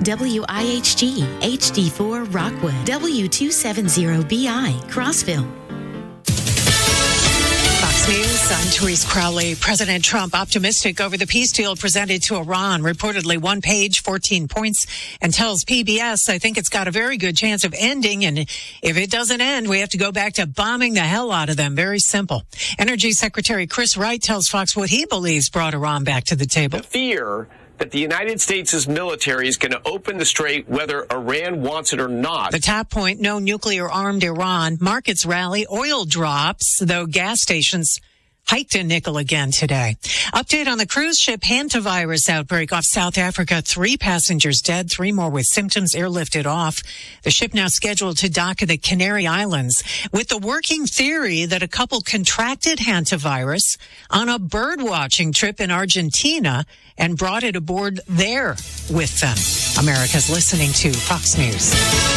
WIHG HD4 Rockwood, W270BI Crossville. Fox News, I'm Therese Crowley. President Trump optimistic over the peace deal presented to Iran, reportedly one page, 14 points, and tells PBS, I think it's got a very good chance of ending, and if it doesn't end, we have to go back to bombing the hell out of them. Very simple. Energy Secretary Chris Wright tells Fox what he believes brought Iran back to the table. The fear that the United States' military is going to open the strait whether Iran wants it or not. The top point, no nuclear-armed Iran. Markets rally, oil drops, though gas stations hiked in nickel again today. Update on the cruise ship hantavirus outbreak off South Africa. 3 passengers dead, 3 more with symptoms airlifted off. The ship now scheduled to dock at the Canary Islands with the working theory that a couple contracted hantavirus on a bird watching trip in Argentina and brought it aboard there with them. America's listening to Fox News.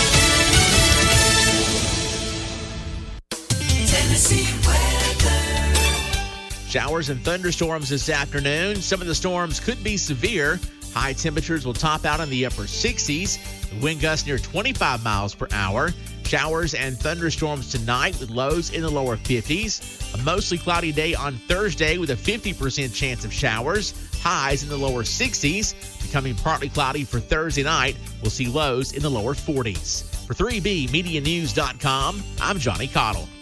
Tennessee weather. Showers and thunderstorms this afternoon. Some of the storms could be severe. High temperatures will top out in the upper 60s. The wind gusts near 25 miles per hour. Showers and thunderstorms tonight with lows in the lower 50s. A mostly cloudy day on Thursday with a 50% chance of showers. Highs in the lower 60s. Becoming partly cloudy for Thursday night. We'll see lows in the lower 40s. For 3BMediaNews.com, I'm Johnny Cottle.